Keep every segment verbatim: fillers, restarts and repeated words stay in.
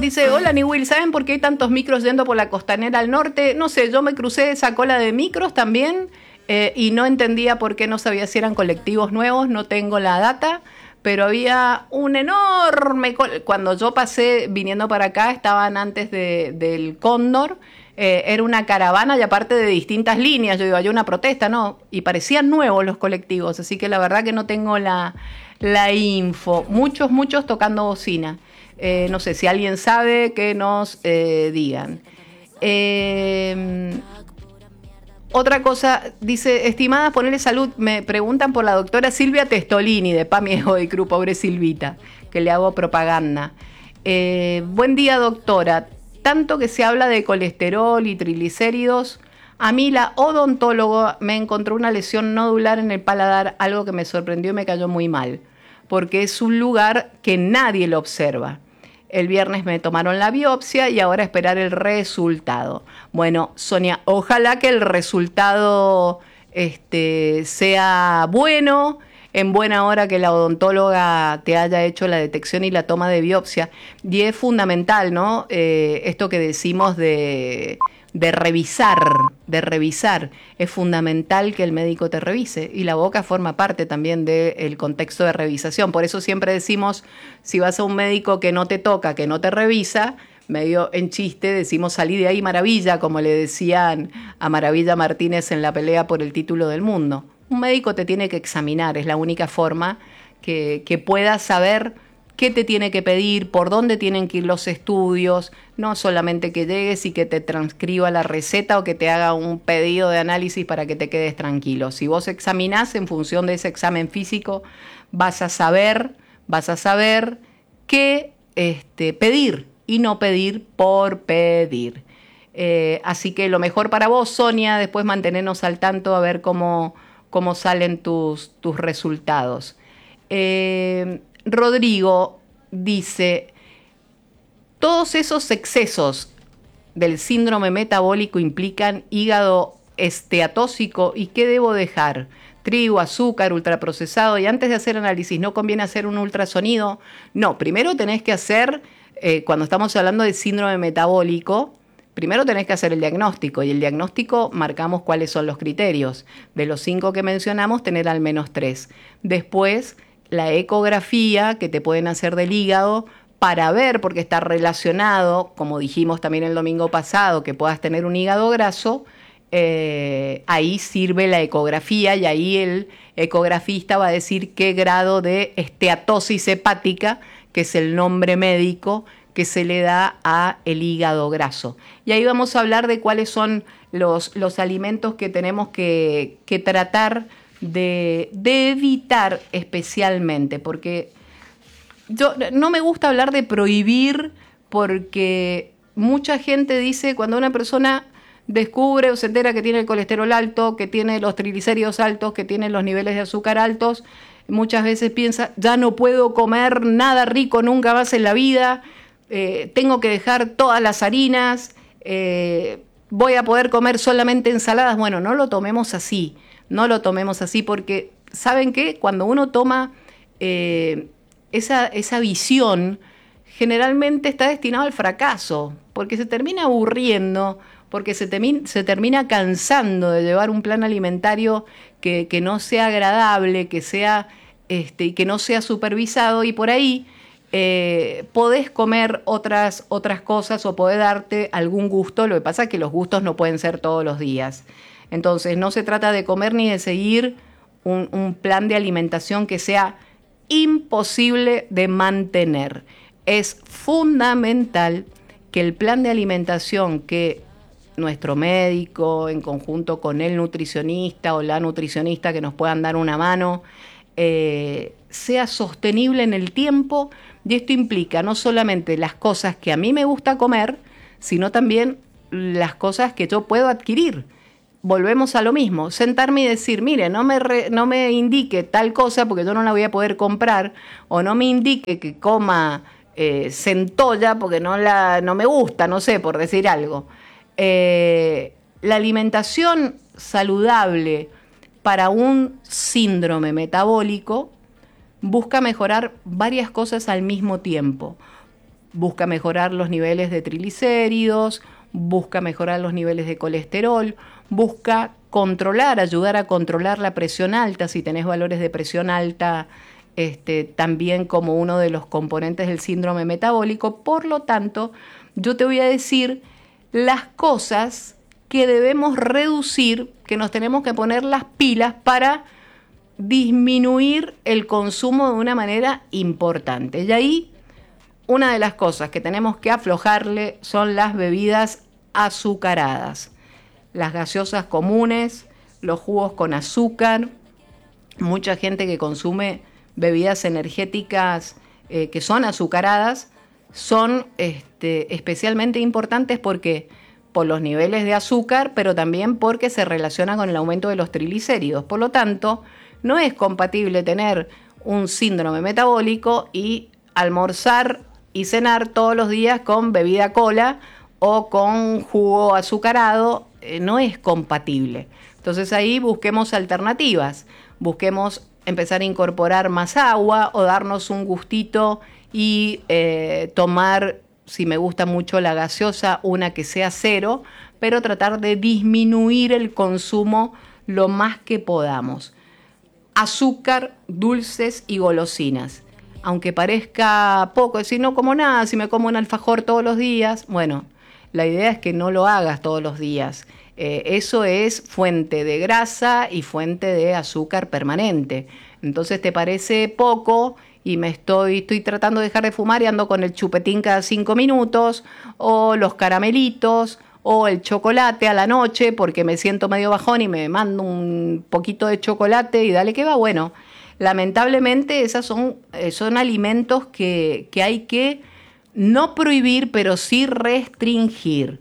dice, hola Niwil, ¿saben por qué hay tantos micros yendo por la costanera al norte? No sé, yo me crucé esa cola de micros también eh, y no entendía por qué no sabía si eran colectivos nuevos, no tengo la data, pero había un enorme... Col- Cuando yo pasé viniendo para acá, estaban antes de, del Cóndor, eh, era una caravana y aparte de distintas líneas, yo digo, hay una protesta, ¿no? Y parecían nuevos los colectivos, así que la verdad que no tengo la, la info. Muchos, muchos tocando bocina. Eh, no sé si alguien sabe, que nos eh, digan. Eh, Otra cosa, dice, estimadas, ponerle salud, me preguntan por la doctora Silvia Testolini de P A M I Hoy Crew, pobre Silvita, que le hago propaganda. Eh, buen día, doctora. Tanto que se habla de colesterol y triglicéridos, a mí la odontóloga me encontró una lesión nodular en el paladar, algo que me sorprendió y me cayó muy mal, porque es un lugar que nadie lo observa. El viernes me tomaron la biopsia y ahora esperar el resultado. Bueno, Sonia, ojalá que el resultado este, sea bueno, en buena hora que la odontóloga te haya hecho la detección y la toma de biopsia. Y es fundamental, ¿no? Eh, esto que decimos de, de revisar, de revisar. Es fundamental que el médico te revise y la boca forma parte también del contexto de revisación. Por eso siempre decimos, si vas a un médico que no te toca, que no te revisa, medio en chiste decimos salí de ahí maravilla, como le decían a Maravilla Martínez en la pelea por el título del mundo. Un médico te tiene que examinar, es la única forma que, que puedas saber qué te tiene que pedir, por dónde tienen que ir los estudios, no solamente que llegues y que te transcriba la receta o que te haga un pedido de análisis para que te quedes tranquilo. Si vos examinás en función de ese examen físico, vas a saber, vas a saber qué este, pedir y no pedir por pedir. Eh, así que lo mejor para vos, Sonia, después mantenernos al tanto a ver cómo, cómo salen tus, tus resultados. Eh, Rodrigo dice, todos esos excesos del síndrome metabólico implican hígado esteatóxico y ¿qué debo dejar? Trigo, azúcar, ultraprocesado, y antes de hacer análisis, ¿no conviene hacer un ultrasonido? No, primero tenés que hacer, eh, cuando estamos hablando de síndrome metabólico, primero tenés que hacer el diagnóstico, y el diagnóstico marcamos cuáles son los criterios. De los cinco que mencionamos, tener al menos tres. Después, la ecografía que te pueden hacer del hígado para ver, porque está relacionado, como dijimos también el domingo pasado, que puedas tener un hígado graso. Eh, ahí sirve la ecografía y ahí el ecografista va a decir qué grado de esteatosis hepática, que es el nombre médico que se le da a el hígado graso. Y ahí vamos a hablar de cuáles son los, los alimentos que tenemos que, que tratar de, de evitar especialmente, porque yo no me gusta hablar de prohibir, porque mucha gente dice, cuando una persona descubre o se entera que tiene el colesterol alto, que tiene los triglicéridos altos, que tiene los niveles de azúcar altos, muchas veces piensa, ya no puedo comer nada rico nunca más en la vida, eh, tengo que dejar todas las harinas, eh, voy a poder comer solamente ensaladas. Bueno, no lo tomemos así, no lo tomemos así, porque ¿saben qué? Cuando uno toma eh, esa, esa visión, generalmente está destinado al fracaso, porque se termina aburriendo, porque se, temi- se termina cansando de llevar un plan alimentario que, que no sea agradable, que sea este, y que no sea supervisado, y por ahí eh, podés comer otras, otras cosas o podés darte algún gusto. Lo que pasa es que los gustos no pueden ser todos los días. Entonces no se trata de comer ni de seguir un, un plan de alimentación que sea imposible de mantener. Es fundamental que el plan de alimentación que nuestro médico, en conjunto con el nutricionista o la nutricionista que nos puedan dar una mano, eh, sea sostenible en el tiempo, y esto implica no solamente las cosas que a mí me gusta comer, sino también las cosas que yo puedo adquirir. Volvemos a lo mismo, sentarme y decir, mire, no me, re, no me indique tal cosa porque yo no la voy a poder comprar, o no me indique que coma eh, centolla porque no, la, no me gusta, no sé, por decir algo. Eh, la alimentación saludable para un síndrome metabólico busca mejorar varias cosas al mismo tiempo. busca mejorar los niveles de triglicéridos, busca mejorar los niveles de colesterol, busca controlar, ayudar a controlar la presión alta, si tenés valores de presión alta, este, también como uno de los componentes del síndrome metabólico. Por lo tanto, yo te voy a decir las cosas que debemos reducir, que nos tenemos que poner las pilas para disminuir el consumo de una manera importante. Y ahí, una de las cosas que tenemos que aflojarle son las bebidas azucaradas, las gaseosas comunes, los jugos con azúcar. Mucha gente que consume bebidas energéticas eh, que son azucaradas son este, especialmente importantes porque por los niveles de azúcar, pero también porque se relaciona con el aumento de los triglicéridos. Por lo tanto, no es compatible tener un síndrome metabólico y almorzar y cenar todos los días con bebida cola o con jugo azucarado. Eh, no es compatible. Entonces ahí busquemos alternativas, busquemos empezar a incorporar más agua o darnos un gustito y eh, tomar, si me gusta mucho la gaseosa, una que sea cero, pero tratar de disminuir el consumo lo más que podamos. Azúcar, dulces y golosinas. Aunque parezca poco, decir no como nada, si me como un alfajor todos los días, bueno, la idea es que no lo hagas todos los días. Eh, eso es fuente de grasa y fuente de azúcar permanente. Entonces te parece poco y me estoy, estoy tratando de dejar de fumar y ando con el chupetín cada cinco minutos, o los caramelitos, o el chocolate a la noche porque me siento medio bajón y me mando un poquito de chocolate y dale que va. Bueno, lamentablemente esos son, son alimentos que, que hay que no prohibir, pero sí restringir.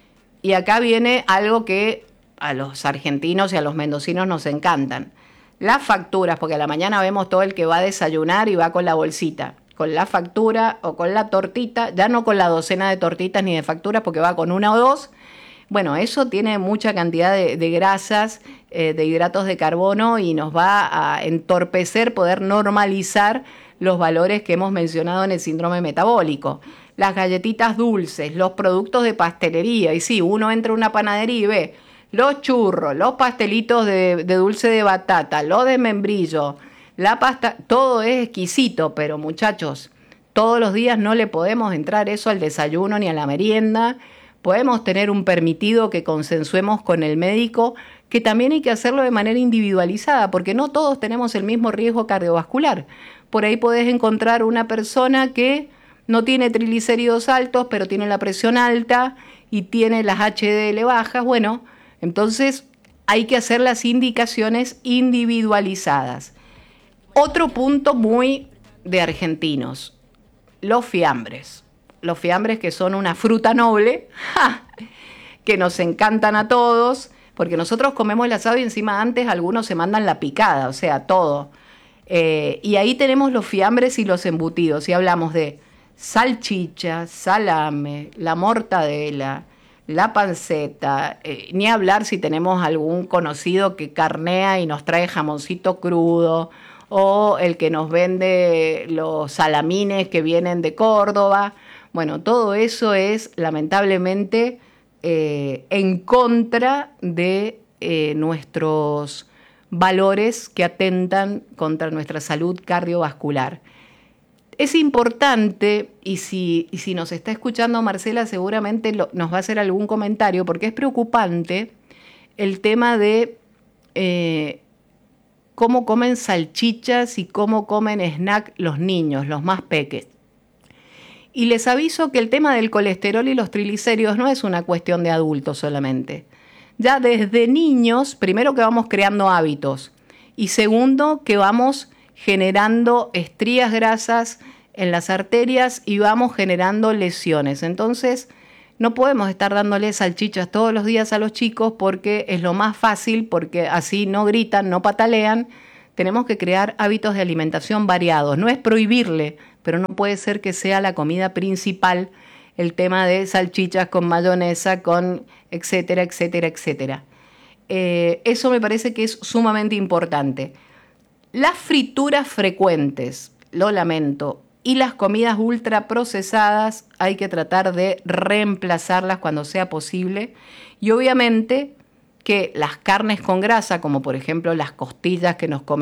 Y acá viene algo que a los argentinos y a los mendocinos nos encantan. Las facturas, porque a la mañana vemos todo el que va a desayunar y va con la bolsita, con la factura o con la tortita, ya no con la docena de tortitas ni de facturas porque va con una o dos. Bueno, eso tiene mucha cantidad de, de grasas, eh, de hidratos de carbono y nos va a entorpecer poder normalizar los valores que hemos mencionado en el síndrome metabólico. Las galletitas dulces, los productos de pastelería. Y sí, uno entra a una panadería y ve los churros, los pastelitos de, de dulce de batata, lo de membrillo, la pasta, todo es exquisito, pero muchachos, todos los días no le podemos entrar eso al desayuno ni a la merienda. Podemos tener un permitido que consensuemos con el médico, que también hay que hacerlo de manera individualizada, porque no todos tenemos el mismo riesgo cardiovascular. Por ahí podés encontrar una persona que no tiene triglicéridos altos, pero tiene la presión alta y tiene las H D L bajas. Bueno, entonces hay que hacer las indicaciones individualizadas. Otro punto muy de argentinos, los fiambres. Los fiambres que son una fruta noble, ¡ja!, que nos encantan a todos, porque nosotros comemos el asado y encima antes algunos se mandan la picada, o sea, todo. Eh, y ahí tenemos los fiambres y los embutidos, y hablamos de salchicha, salame, la mortadela, la panceta, eh, ni hablar si tenemos algún conocido que carnea y nos trae jamoncito crudo, o el que nos vende los salamines que vienen de Córdoba. Bueno, todo eso es lamentablemente eh, en contra de eh, nuestros valores que atentan contra nuestra salud cardiovascular. Es importante, y si, y si nos está escuchando Marcela, seguramente lo, nos va a hacer algún comentario, porque es preocupante el tema de eh, cómo comen salchichas y cómo comen snack los niños, los más pequeños. Y les aviso que el tema del colesterol y los triglicéridos no es una cuestión de adultos solamente. Ya desde niños, primero que vamos creando hábitos y segundo que vamos generando estrías grasas en las arterias y vamos generando lesiones. Entonces no podemos estar dándole salchichas todos los días a los chicos porque es lo más fácil, porque así no gritan, no patalean. Tenemos que crear hábitos de alimentación variados. No es prohibirle, pero no puede ser que sea la comida principal el tema de salchichas con mayonesa, con etcétera, etcétera, etcétera. Eh, eso me parece que es sumamente importante. Las frituras frecuentes, lo lamento, y las comidas ultraprocesadas hay que tratar de reemplazarlas cuando sea posible. Y obviamente que las carnes con grasa, como por ejemplo las costillas que nos comemos